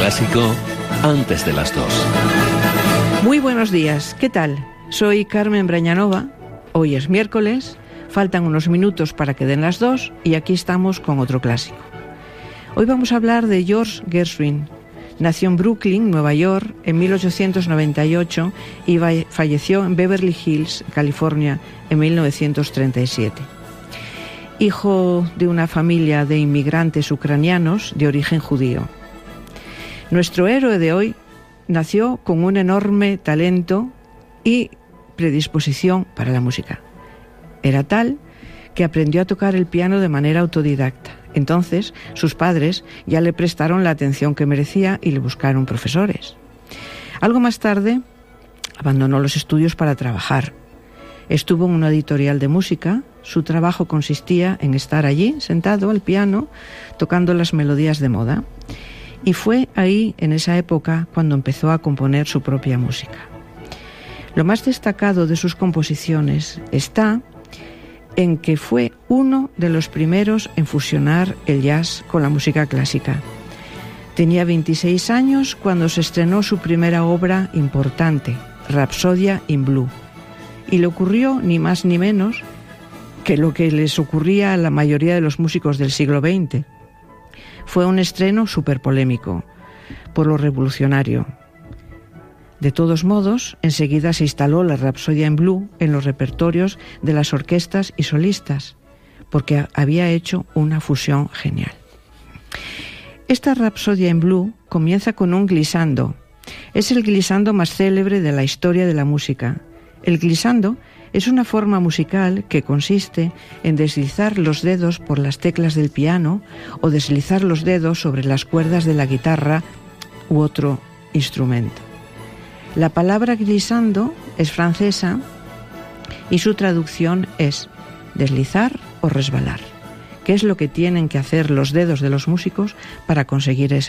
clásico antes de las 2. Muy buenos días, ¿qué tal? Soy Carmen Brañanova, hoy es miércoles, faltan unos minutos para que den las 2 y aquí estamos con otro clásico. Hoy vamos a hablar de George Gershwin. Nació en Brooklyn, Nueva York, en 1898 y falleció en Beverly Hills, California, en 1937. Hijo de una familia de inmigrantes ucranianos de origen judío. Nuestro héroe de hoy nació con un enorme talento y predisposición para la música. Era tal que aprendió a tocar el piano de manera autodidacta. Entonces, sus padres ya le prestaron la atención que merecía y le buscaron profesores. Algo más tarde, abandonó los estudios para trabajar. Estuvo en una editorial de música. Su trabajo consistía en estar allí, sentado al piano, tocando las melodías de moda. Y fue ahí, en esa época, cuando empezó a componer su propia música. Lo más destacado de sus composiciones está en que fue uno de los primeros en fusionar el jazz con la música clásica. Tenía 26 años cuando se estrenó su primera obra importante, Rhapsodia in Blue, y le ocurrió ni más ni menos que lo que les ocurría a la mayoría de los músicos del siglo XX. Fue un estreno súper polémico, por lo revolucionario. De todos modos, enseguida se instaló la Rhapsodia in Blue en los repertorios de las orquestas y solistas, porque había hecho una fusión genial. Esta Rhapsodia in Blue comienza con un glissando. Es el glissando más célebre de la historia de la música. El glissando es una forma musical que consiste en deslizar los dedos por las teclas del piano o deslizar los dedos sobre las cuerdas de la guitarra u otro instrumento. La palabra glissando es francesa y su traducción es deslizar o resbalar, que es lo que tienen que hacer los dedos de los músicos para conseguir ese